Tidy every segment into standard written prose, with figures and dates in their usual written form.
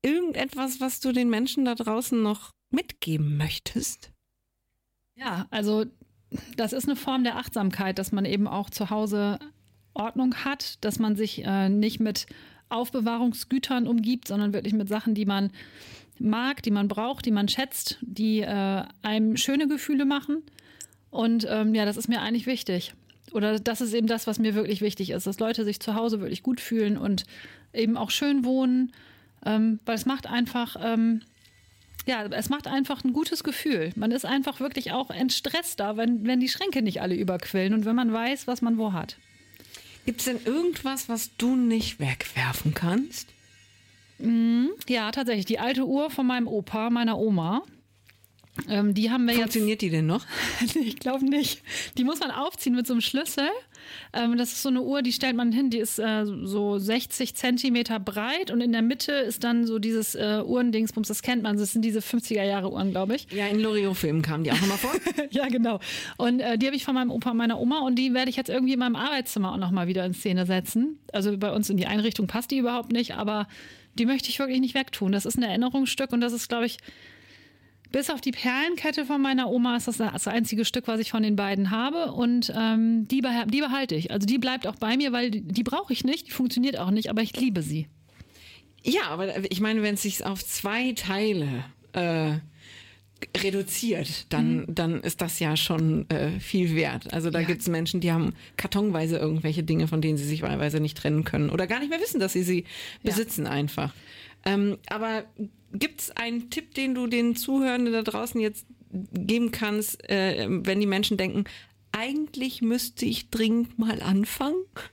irgendetwas, was du den Menschen da draußen noch mitgeben möchtest? Ja, also das ist eine Form der Achtsamkeit, dass man eben auch zu Hause Ordnung hat, dass man sich nicht mit Aufbewahrungsgütern umgibt, sondern wirklich mit Sachen, die man mag, die man braucht, die man schätzt, die einem schöne Gefühle machen. Und das ist mir eigentlich wichtig. Oder das ist eben das, was mir wirklich wichtig ist, dass Leute sich zu Hause wirklich gut fühlen und eben auch schön wohnen, weil es macht einfach, es macht einfach ein gutes Gefühl. Man ist einfach wirklich auch entstresster, wenn die Schränke nicht alle überquillen und wenn man weiß, was man wo hat. Gibt es denn irgendwas, was du nicht wegwerfen kannst? Ja, tatsächlich. Die alte Uhr von meinem Opa, meiner Oma. Die haben wir Funktioniert die denn noch? Ich glaube nicht. Die muss man aufziehen mit so einem Schlüssel. Das ist so eine Uhr, die stellt man hin, die ist so 60 Zentimeter breit und in der Mitte ist dann so dieses Uhrendingsbums, das kennt man, das sind diese 50er-Jahre-Uhren, glaube ich. Ja, in Loriot-Filmen kamen die auch immer vor. Ja, genau. Und die habe ich von meinem Opa und meiner Oma und die werde ich jetzt irgendwie in meinem Arbeitszimmer auch nochmal wieder in Szene setzen. Also bei uns in die Einrichtung passt die überhaupt nicht, aber die möchte ich wirklich nicht wegtun. Das ist ein Erinnerungsstück und das ist, glaube ich, bis auf die Perlenkette von meiner Oma ist das einzige Stück, was ich von den beiden habe. Und die behalte ich. Also die bleibt auch bei mir, weil die brauche ich nicht, die funktioniert auch nicht, aber ich liebe sie. Ja, aber ich meine, wenn es sich auf 2 Teile reduziert, dann ist das ja schon viel wert. Also da gibt's Menschen, die haben kartonweise irgendwelche Dinge, von denen sie sich wahlweise nicht trennen können oder gar nicht mehr wissen, dass sie besitzen einfach. Aber gibt's einen Tipp, den du den Zuhörenden da draußen jetzt geben kannst, wenn die Menschen denken, eigentlich müsste ich dringend mal anfangen?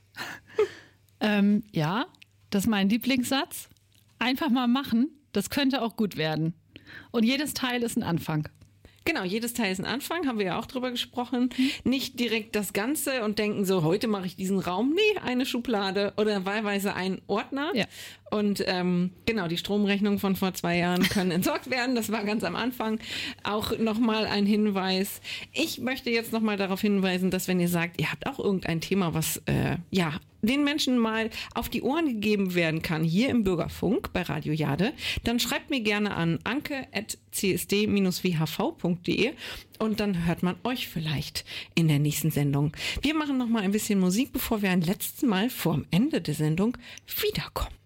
Ja, das ist mein Lieblingssatz. Einfach mal machen, das könnte auch gut werden. Und jedes Teil ist ein Anfang. Genau, jedes Teil ist ein Anfang, haben wir ja auch drüber gesprochen. Nicht direkt das Ganze und denken so, heute mache ich diesen Raum. Nee, eine Schublade oder wahlweise ein Ordner. Ja. Und genau, die Stromrechnungen von vor 2 Jahren können entsorgt werden. Das war ganz am Anfang. Auch nochmal ein Hinweis. Ich möchte jetzt nochmal darauf hinweisen, dass wenn ihr sagt, ihr habt auch irgendein Thema, was den Menschen mal auf die Ohren gegeben werden kann, hier im Bürgerfunk bei Radio Jade, dann schreibt mir gerne an anke@csd-whv.de und dann hört man euch vielleicht in der nächsten Sendung. Wir machen noch mal ein bisschen Musik, bevor wir ein letztes Mal vorm Ende der Sendung wiederkommen.